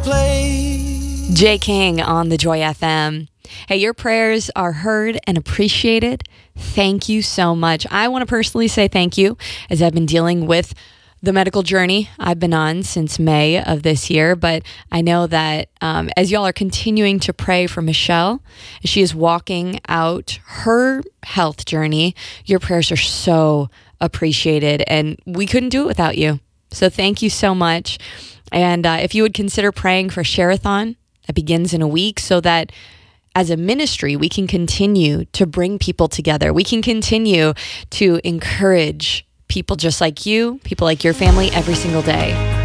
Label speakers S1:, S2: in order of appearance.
S1: place.
S2: Jay King on the Joy FM. Hey, your prayers are heard and appreciated. Thank you so much. I want to personally say thank you as I've been dealing with the medical journey I've been on since May of this year. But I know that as y'all are continuing to pray for Michelle, as she is walking out her health journey, your prayers are so appreciated, and we couldn't do it without you. So thank you so much. And if you would consider praying for Share-a-thon, that begins in a week, so that as a ministry, we can continue to bring people together. We can continue to encourage people just like you, people like your family every single day.